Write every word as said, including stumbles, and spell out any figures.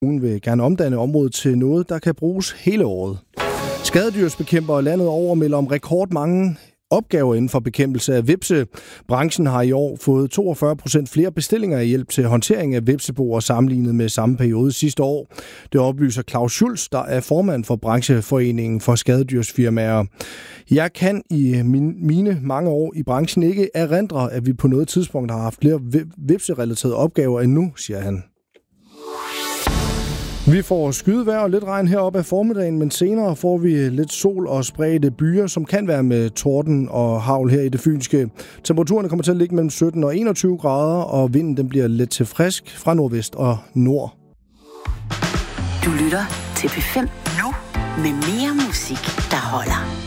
Kommunen vil gerne omdanne området til noget, der kan bruges hele året. Skadedyrsbekæmpere landet over melder om rekordmange opgaver inden for bekæmpelse af hvepse. Branchen har i år fået toogfyrre procent flere bestillinger af hjælp til håndtering af hvepseboer sammenlignet med samme periode sidste år. Det oplyser Claus Schulz, der er formand for brancheforeningen for skadedyrsfirmaer. Jeg kan i mine mange år i branchen ikke erindre, at vi på noget tidspunkt har haft flere hvepserelaterede opgaver end nu, siger han. Vi får skydevejr og lidt regn heroppe af formiddagen, men senere får vi lidt sol og spredte byer, som kan være med torden og hagl her i det fynske. Temperaturerne kommer til at ligge mellem sytten og enogtyve grader, og vinden den bliver let til frisk fra nordvest og nord. Du lytter til P fem nu med mere musik, der holder.